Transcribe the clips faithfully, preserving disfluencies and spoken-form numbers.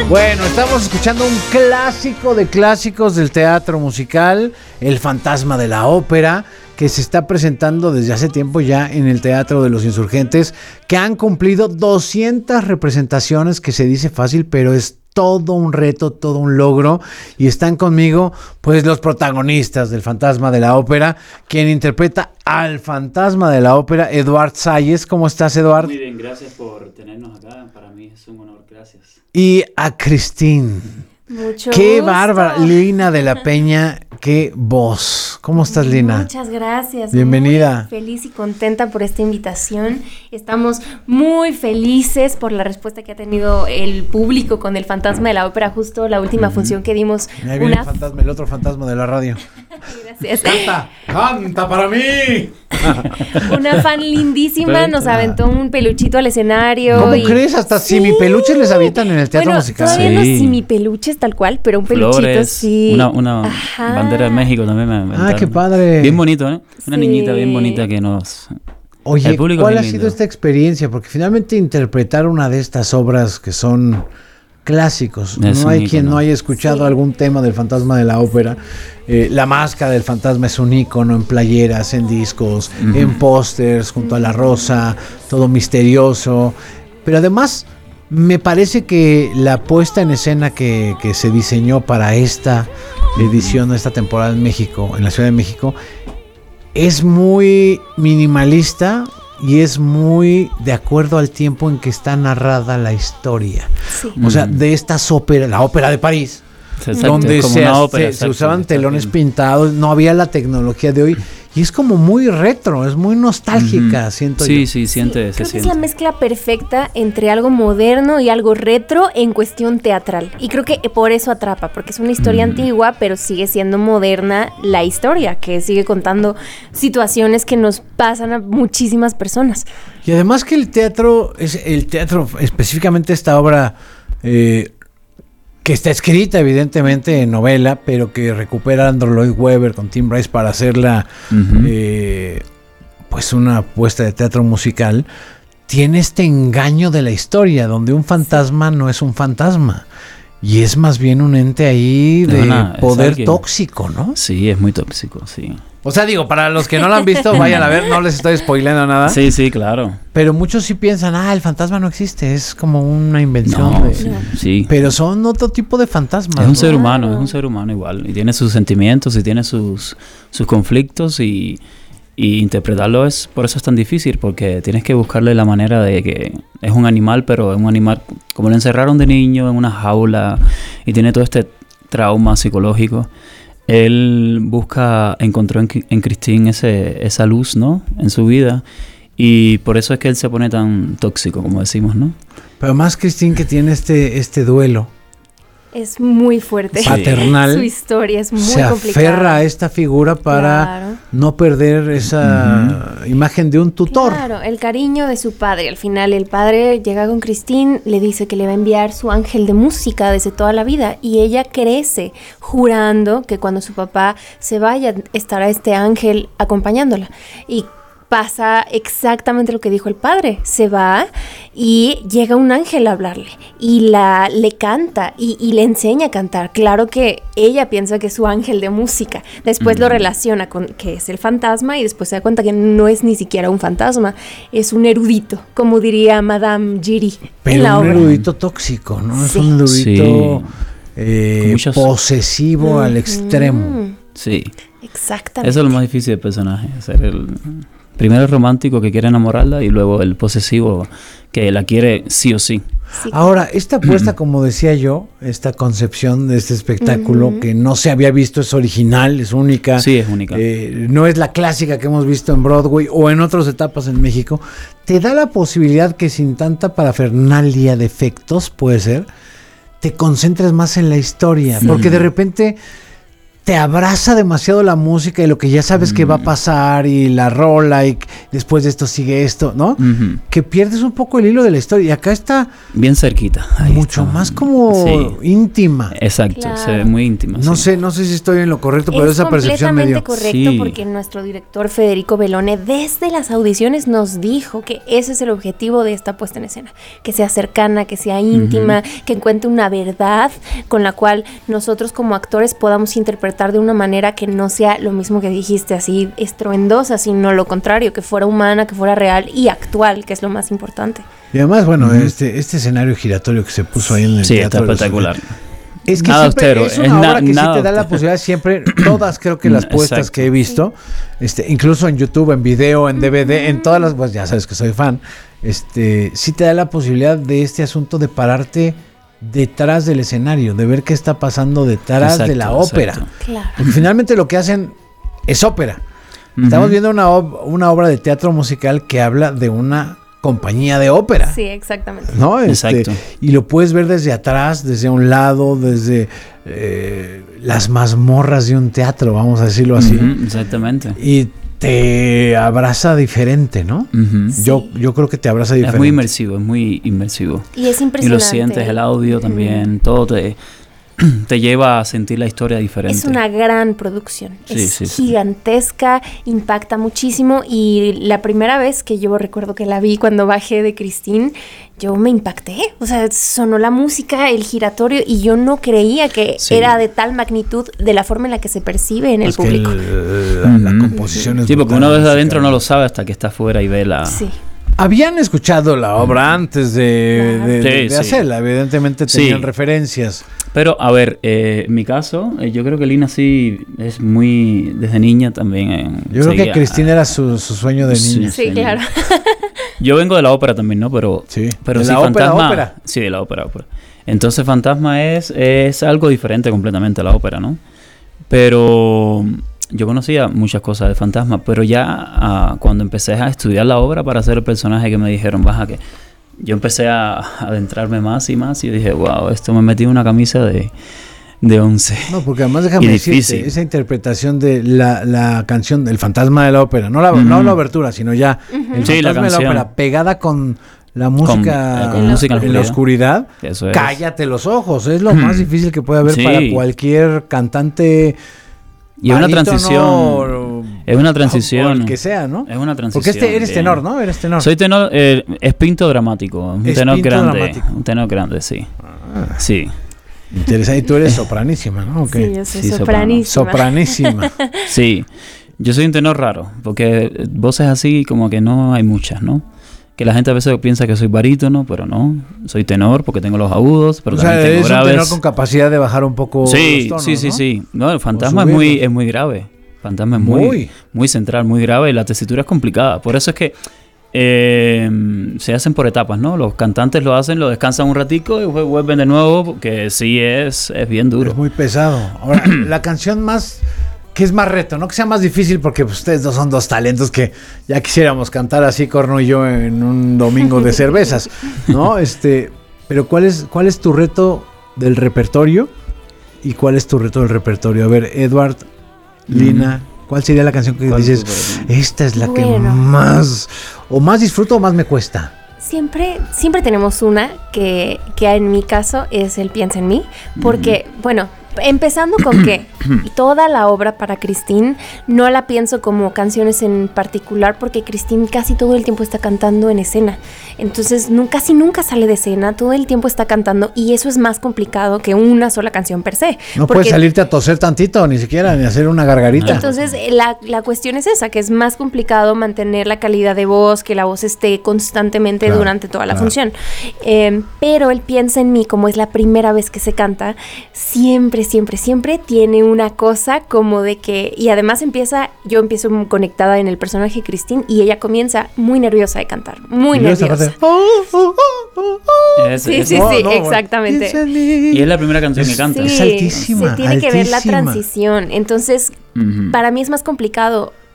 Bueno, estamos escuchando un clásico de clásicos del teatro musical, El Fantasma de la Ópera, que se está presentando desde hace tiempo ya en el Teatro de los Insurgentes, que han cumplido doscientas representaciones, que se dice fácil, pero es todo un reto, todo un logro, y están conmigo pues los protagonistas del Fantasma de la Ópera, quien interpreta al Fantasma de la Ópera, Eduard Salles. ¿Cómo estás, Eduard? Muy bien, gracias por tenernos acá, para mí es un honor, gracias. Y a Cristín. Mucho Qué gusto. bárbara, Lina de la Peña, qué voz. ¿Cómo estás, Lina? Muchas gracias. Bienvenida. Muy feliz y contenta por esta invitación. Estamos muy felices por la respuesta que ha tenido el público con el Fantasma de la Ópera, justo la última mm-hmm. función que dimos. Ahí viene el fantasma, el otro fantasma de la radio. Gracias. ¡Canta! ¡Canta para mí! Una fan lindísima nos aventó un peluchito al escenario. ¿Cómo y... crees? Hasta sí. simipeluches les avientan en el teatro bueno, musical. Todavía sí. no simipeluches tal cual, pero un peluchito Flores, sí. Una, una bandera de México también me aventaron. Ah, qué padre. Bien bonito, ¿eh? Una sí. niñita bien bonita que nos... Oye, ¿cuál ha sido esta experiencia? Porque finalmente interpretar una de estas obras que son clásicos, es no hay ícono. Quien no haya escuchado sí. algún tema del Fantasma de la Ópera. Eh, la máscara del fantasma es un ícono en playeras, en discos, uh-huh. en pósters, junto a la rosa, todo misterioso. Pero además, me parece que la puesta en escena que, que se diseñó para esta edición, uh-huh. esta temporada en México, en la Ciudad de México, es muy minimalista y es muy de acuerdo al tiempo en que está narrada la historia. Sí. O sea, de estas óperas, la ópera de París, exacto, donde se, ópera, se, exacto, se usaban exacto, telones exacto. pintados, no había la tecnología de hoy. Y es como muy retro, es muy nostálgica, uh-huh. siento sí, yo. Sí, siente, sí, se creo siente. que es la mezcla perfecta entre algo moderno y algo retro en cuestión teatral. Y creo que por eso atrapa, porque es una historia uh-huh. antigua, pero sigue siendo moderna la historia, que sigue contando situaciones que nos pasan a muchísimas personas. Y además que el teatro, es el teatro, específicamente esta obra... Eh, que está escrita evidentemente en novela, pero que recupera Andrew Lloyd Webber con Tim Rice para hacerla uh-huh. eh, pues una puesta de teatro musical, tiene este engaño de la historia, donde un fantasma no es un fantasma, y es más bien un ente ahí de no, no, poder tóxico, ¿no? Sí, es muy tóxico, sí. O sea, digo, para los que no lo han visto, vayan a ver, no les estoy spoileando nada. Sí, sí, claro. Pero muchos sí piensan, ah, el fantasma no existe, es como una invención. No, de... sí, sí. Pero son otro tipo de fantasmas. Es un ¿no? ser humano, es un ser humano igual. Y tiene sus sentimientos y tiene sus, sus conflictos y, y interpretarlo es, por eso es tan difícil, porque tienes que buscarle la manera de que es un animal, pero es un animal, como lo encerraron de niño en una jaula y tiene todo este trauma psicológico. Él busca, encontró en, en Cristín ese, esa luz, ¿no? En su vida, y por eso es que él se pone tan tóxico, como decimos, ¿no? Pero más Cristín, que tiene este, este duelo. Es muy fuerte. Paternal. Su historia es muy se complicada. Se aferra a esta figura para claro. no perder esa uh-huh. imagen de un tutor. Claro, el cariño de su padre. Al final el padre llega con Cristín, le dice que le va a enviar su ángel de música desde toda la vida, y ella crece jurando que cuando su papá se vaya estará este ángel acompañándola. Y pasa exactamente lo que dijo el padre. Se va y llega un ángel a hablarle y la, le canta y, y le enseña a cantar. Claro que ella piensa que es su ángel de música. Después mm. lo relaciona con que es el fantasma, y después se da cuenta que no es ni siquiera un fantasma, es un erudito, como diría Madame Giry. Pero en la un obra. erudito tóxico, ¿no? Sí. Es un erudito sí. eh, muchos... posesivo mm. al extremo. Sí. Exactamente. Eso es lo más difícil del personaje, hacer el... Primero el romántico que quiere enamorarla, y luego el posesivo que la quiere sí o sí. sí. Ahora, esta apuesta, como decía yo, esta concepción de este espectáculo uh-huh. que no se había visto, es original, es única. Sí, es única. Eh, no es la clásica que hemos visto en Broadway o en otras etapas en México. Te da la posibilidad que sin tanta parafernalia de efectos, puede ser, te concentres más en la historia. Sí. Porque de repente... te abraza demasiado la música y lo que ya sabes mm. que va a pasar y la rola y después de esto sigue esto, ¿no? Uh-huh. Que pierdes un poco el hilo de la historia y acá está bien cerquita. Ahí mucho está. Más como sí. íntima. Exacto, claro. Se ve muy íntima. No sí. sé, no sé si estoy en lo correcto, pero es esa percepción me dio. Es completamente correcto sí. porque nuestro director Federico Bellone desde las audiciones nos dijo que ese es el objetivo de esta puesta en escena, que sea cercana, que sea íntima, uh-huh. que encuentre una verdad con la cual nosotros como actores podamos interpretar de una manera que no sea lo mismo que dijiste, así estruendosa, sino lo contrario, que fuera humana, que fuera real y actual, que es lo más importante. Y además, bueno, uh-huh. este, este escenario giratorio que se puso ahí en el sí, teatro. Sí, está espectacular. Es que nada siempre austero, es una es obra na- que nada sí te da la austero. posibilidad siempre, todas creo que las puestas Exacto. que he visto, este, incluso en YouTube, en video, en D V D, en todas las, pues ya sabes que soy fan, este, sí te da la posibilidad de este asunto de pararte detrás del escenario, de ver qué está pasando detrás exacto, de la ópera. Claro. Porque finalmente lo que hacen es ópera. Uh-huh. Estamos viendo una, ob- una obra de teatro musical que habla de una compañía de ópera. Sí, exactamente. ¿No? Este, exacto. Y lo puedes ver desde atrás, desde un lado, desde eh, las mazmorras de un teatro, vamos a decirlo así. Uh-huh, exactamente. Y te abraza diferente, ¿no? Uh-huh. Sí. Yo, yo creo que te abraza diferente. Es muy inmersivo, es muy inmersivo. Y es impresionante. Y lo sientes, el audio también, uh-huh. todo te, te lleva a sentir la historia diferente. Es una gran producción. Sí, es sí, sí. gigantesca, impacta muchísimo. Y la primera vez que yo recuerdo que la vi cuando bajé de Christine, yo me impacté. O sea, sonó la música, el giratorio, y yo no creía que sí. era de tal magnitud de la forma en la que se percibe en pues el público. El, la, la composición es sí, porque uno desde adentro no lo sabe hasta que está afuera y ve la... Sí. Habían escuchado la obra antes de, de, de, de sí, hacerla, sí. evidentemente tenían sí. referencias. Pero, a ver, eh, en mi caso, eh, yo creo que Lina sí es muy, desde niña también. Eh, yo creo que Cristina era su, su sueño de niña. Sí, sí claro. Yo vengo de la ópera también, ¿no? Pero, sí, pero de sí, la Fantasma. ópera, ópera. Sí, de la ópera, ópera. Entonces, Fantasma es, es algo diferente completamente a la ópera, ¿no? Pero... Yo conocía muchas cosas de Fantasma, pero ya uh, cuando empecé a estudiar la obra para hacer el personaje que me dijeron, baja, que yo empecé a adentrarme más y más y dije, wow, esto me metí en una camisa de, de once. No, porque además déjame decirte, esa interpretación de la, la canción del Fantasma de la ópera, no la, uh-huh. no la obertura, sino ya uh-huh. el sí, Fantasma la de la ópera, pegada con... La música, con, eh, con música en la oscuridad, Eso es. Cállate los ojos, es lo más difícil que puede haber sí. para cualquier cantante. Y es una transición. O, es una transición. O el que sea, ¿no? Es una transición. Porque este, eres bien. tenor, ¿no? Eres tenor. Soy tenor, eh, es pinto dramático. Un es tenor pinto grande. Dramático. Un tenor grande, sí. Ah. Sí. Interesante. Y tú eres sopranísima, ¿no? Okay. Sí, yo soy sí, sopranísima. Sopranísima. Sí. Yo soy un tenor raro. Porque voces así como que no hay muchas, ¿no? Que la gente a veces piensa que soy barítono, pero no. Soy tenor porque tengo los agudos, pero o también sea, tengo es graves. Un tenor con capacidad de bajar un poco sí, los tonos, sí, sí, ¿no? sí. No, el Fantasma es muy, es muy grave. Fantasma es muy, muy, muy central, muy grave y la tesitura es complicada. Por eso es que eh, se hacen por etapas, ¿no? Los cantantes lo hacen, lo descansan un ratico y vuelven de nuevo, porque sí es, es bien duro. Es muy pesado. Ahora, la canción más... que es más reto, no que sea más difícil, porque pues, ustedes dos son dos talentos que ya quisiéramos cantar así, Corno y yo, en un domingo de cervezas, ¿no? Este, pero ¿cuál es, cuál es tu reto del repertorio? ¿Y cuál es tu reto del repertorio? A ver, Edward, Lina, ¿cuál sería la canción que dices, esta es la bueno. que más, o más disfruto o más me cuesta? Siempre, siempre tenemos una que, que en mi caso es el Piensa en mí, porque, mm. bueno, empezando con que toda la obra para Christine no la pienso como canciones en particular, porque Christine casi todo el tiempo está cantando en escena. Entonces no, casi nunca sale de escena, todo el tiempo está cantando, y eso es más complicado que una sola canción per se. No puedes salirte a toser tantito, ni siquiera, ni hacer una gargarita. Entonces la, la cuestión es esa, que es más complicado mantener la calidad de voz, que la voz esté constantemente claro, durante toda la claro. función. Eh, pero el Piensa en mí, como es la primera vez que se canta, siempre, siempre, siempre tiene una cosa como de que, y además empieza, yo empiezo conectada en el personaje Christine, y ella comienza muy nerviosa de cantar, muy nerviosa. Oh, oh, oh, oh. Es, sí, es, sí, no, sí, no, exactamente. Y es la primera canción que canta. Sí, es altísima. Se tiene altísima. que ver la transición. Entonces, uh-huh. para mí es más complicado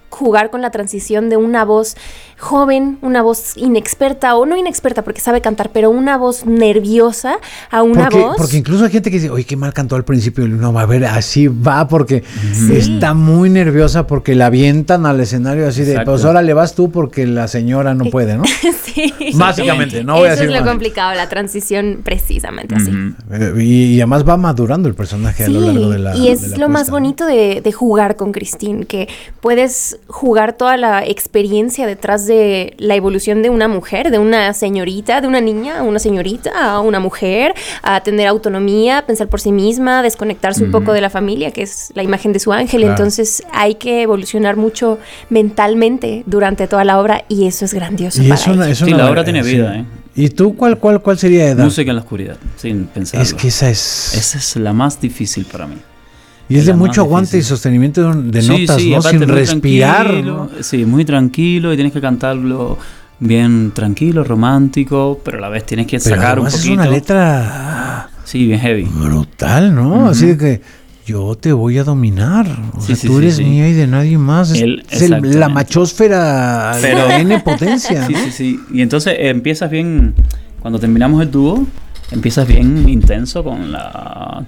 jugar con la transición de una voz joven, una voz inexperta, o no inexperta porque sabe cantar, pero una voz nerviosa a una porque, voz. Porque incluso hay gente que dice, oye, qué mal cantó al principio. No, va a ver, así va, porque Sí. está muy nerviosa porque la avientan al escenario así de, Exacto. pues ahora le vas tú porque la señora no puede, ¿no? Sí. Básicamente, no voy a Eso decir es lo más. complicado, la transición precisamente así. Ujú. Eh, Y, y además va madurando el personaje a lo largo de la y es de la lo más puesta, ¿no? bonito de, de jugar con Christine, que puedes jugar toda la experiencia detrás de la evolución de una mujer, de una señorita, de una niña a una señorita, a una mujer, a tener autonomía, pensar por sí misma, desconectarse un Ujú. poco de la familia, que es la imagen de su ángel. Claro. Entonces hay que evolucionar mucho mentalmente durante toda la obra y eso es grandioso. Y para es una, ella. es Sí, una- la obra tiene sí. vida, ¿eh? ¿Y tú cuál, cuál, cuál sería Edad? Música en la oscuridad, sin pensarlo. Es que esa es... Esa es la más difícil para mí. y es de la más mucho aguante difícil. y sostenimiento de, de Sí, notas, sí, ¿no? aparte, Sin muy respirar, tranquilo, ¿no? Sí, muy tranquilo y tienes que cantarlo bien tranquilo, romántico, pero a la vez tienes que Pero sacar un además es poquito. una letra Sí, bien heavy. brutal, ¿no? Ujú. Así de que yo te voy a dominar. O Sí, sea, sí, tú sí, eres sí. mía y de nadie más. Es, Él- es el- la exactamente. machósfera Pero- tiene potencia. Sí, ¿no? sí, sí. Y entonces eh, empiezas bien, cuando terminamos el dúo, empiezas bien intenso con la...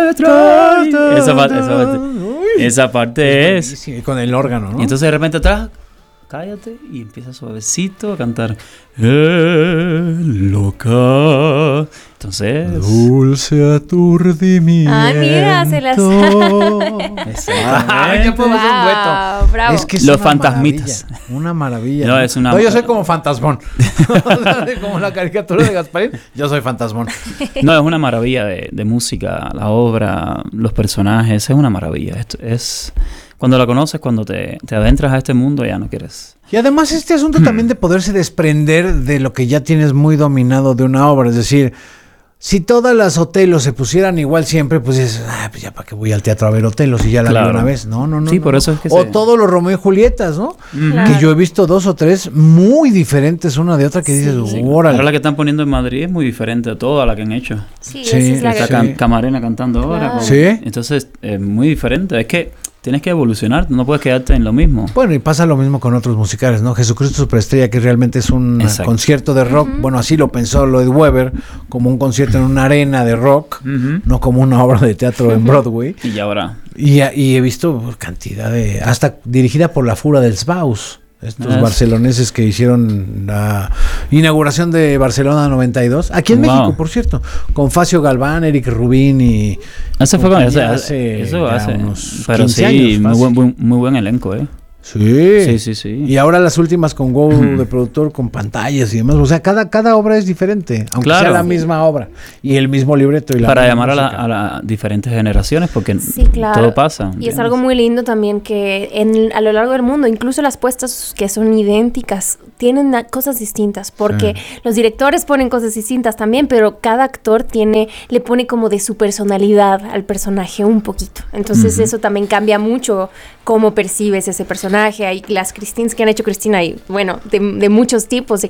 Esa parte, esa parte, Uy, esa parte es... buenísimo. Y con el órgano, ¿no? Y entonces de repente atrás, cállate y empieza suavecito a cantar. Eh, loca. Entonces... Dulce aturdimiento. Ah, mira, se las- Exactamente. ya podemos hacer un dueto. Wow, bravo. Es que es Los una fantasmitas. maravilla, Una maravilla. No, es una- No, yo soy como fantasmón. Como la caricatura de Gasparín. Yo soy fantasmón. No, es una maravilla de, de música, la obra, los personajes, es una maravilla. Esto es cuando la conoces, cuando te, te adentras a este mundo, ya no quieres. Y además este asunto también de poderse desprender de lo que ya tienes muy dominado de una obra. Es decir, si todas las Otelo se pusieran igual siempre, pues dices, ah, pues ya para qué voy al teatro a ver Otelo si ya la Claro. vi una vez. No, no, no. Sí, no, por no. eso es que O se- todos los Romeo y Julietas, ¿no? Claro. Que yo he visto dos o tres muy diferentes una de otra que dices, Sí. órale. Ahora la que están poniendo en Madrid es muy diferente a toda la que han hecho. Sí, Sí, esa es la Está Sí. Cam- Camarena cantando ahora. Claro. con- Sí. Entonces es muy diferente. Es que tienes que evolucionar, no puedes quedarte en lo mismo. Bueno, y pasa lo mismo con otros musicales, ¿no? Jesucristo Superestrella, que realmente es un Exacto. concierto de rock. Bueno, así lo pensó Lloyd Webber, como un concierto en una arena de rock, Ujú. no como una obra de teatro en Broadway. Y ahora. Y, y he visto cantidad de... Hasta dirigida por la Fura del Sbaus. Estos Ah, barceloneses que hicieron la inauguración de Barcelona noventa y dos. Aquí en Wow. México, por cierto. Con Facio Galván, Eric Rubín y... Eso fue con compañía eso, hace eso ya hace. unos Pero quince sí, años, muy fácil. buen, buen- muy buen elenco, ¿eh? Sí. Sí, sí, sí. Y ahora las últimas con Go de productor, con pantallas y demás. O sea, cada, cada obra es diferente, aunque Claro. sea la misma obra y el mismo libreto. Y la Para misma llamar a, la- música. a las diferentes generaciones, porque Sí, claro. todo pasa. Y es ¿entiendes? algo muy lindo también que en, a lo largo del mundo, incluso las puestas que son idénticas, tienen na- cosas distintas, porque los directores ponen cosas distintas también, pero cada actor tiene, le pone como de su personalidad al personaje un poquito. Entonces Ujú. eso también cambia mucho cómo percibes ese personaje. Hay las Christines que han hecho Cristina, y bueno, de, de muchos tipos, de